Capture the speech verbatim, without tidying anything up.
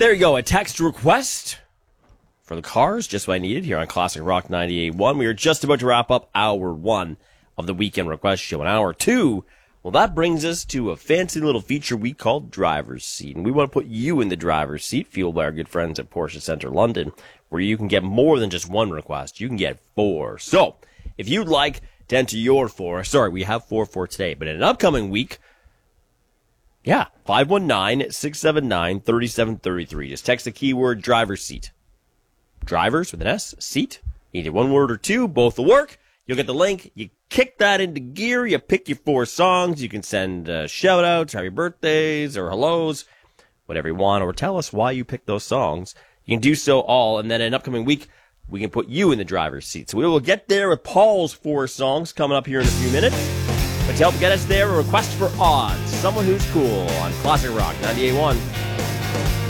There you go, a text request for the Cars, just what I needed here on Classic Rock ninety-eight point one. We are just about to wrap up hour one of the Weekend Request Show. In hour two, well, that brings us to a fancy little feature we call Driver's Seat. And we want to put you in the driver's seat, fueled by our good friends at Porsche Center London, where you can get more than just one request. You can get four. So, if you'd like to enter your four, sorry, we have four for today, but in an upcoming week, yeah, five one nine, six seven nine, three seven three three. Just text the keyword driver's seat. Drivers with an S, seat. Either one word or two, both will work. You'll get the link. You kick that into gear. You pick your four songs. You can send uh, shout-outs, happy birthdays, or hellos, whatever you want, or tell us why you picked those songs. You can do so all, and then in an upcoming week, we can put you in the driver's seat. So we will get there with Paul's four songs coming up here in a few minutes. But to help get us there, a request for Oz, someone who's cool, on Classic Rock ninety-eight point one.